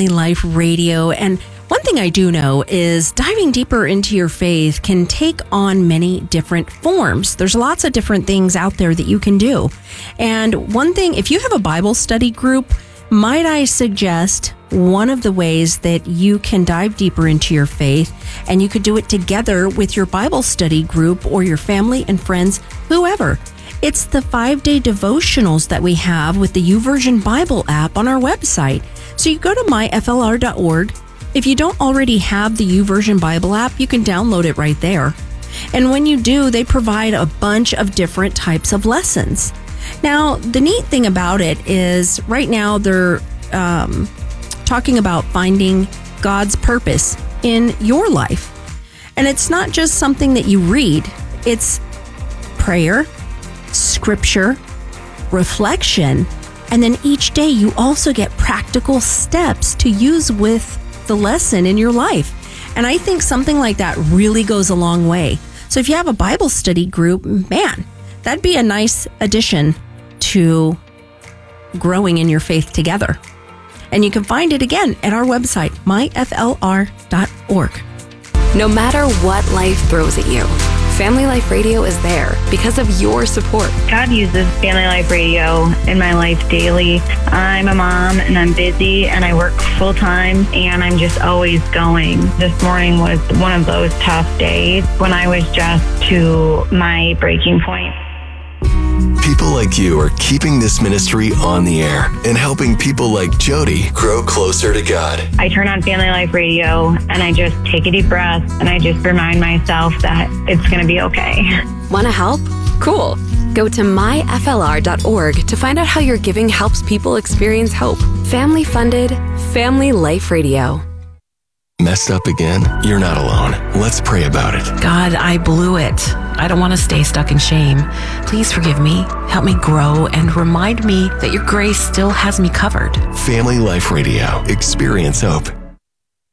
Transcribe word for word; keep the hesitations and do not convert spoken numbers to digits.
Family Life Radio. And one thing I do know is diving deeper into your faith can take on many different forms. There's lots of different things out there that you can do. And one thing, if you have a Bible study group, might I suggest one of the ways that you can dive deeper into your faith, and you could do it together with your Bible study group or your family and friends, whoever. It's the five-day devotionals that we have with the YouVersion Bible app on our website. So you go to my f l r dot org. If you don't already have the YouVersion Bible app, you can download it right there. And when you do, they provide a bunch of different types of lessons. Now, the neat thing about it is right now they're um, talking about finding God's purpose in your life. And it's not just something that you read. It's prayer, scripture, reflection, and then each day you also get practical steps to use with the lesson in your life. And I think something like that really goes a long way. So if you have a Bible study group, man, that'd be a nice addition to growing in your faith together. And you can find it again at our website, my f l r dot org. No matter what life throws at you, Family Life Radio is there because of your support. God uses Family Life Radio in my life daily. I'm a mom and I'm busy and I work full time and I'm just always going. This morning was one of those tough days when I was just to my breaking point. People like you are keeping this ministry on the air and helping people like Jody grow closer to God. I turn on Family Life Radio and I just take a deep breath and I just remind myself that it's going to be okay. Want to help? Cool. Go to my f l r dot org to find out how your giving helps people experience hope. Family funded, Family Life Radio. Messed up again? You're not alone. Let's pray about it. God, I blew it. I don't want to stay stuck in shame. Please forgive me, help me grow, and remind me that your grace still has me covered. Family Life Radio. Experience hope.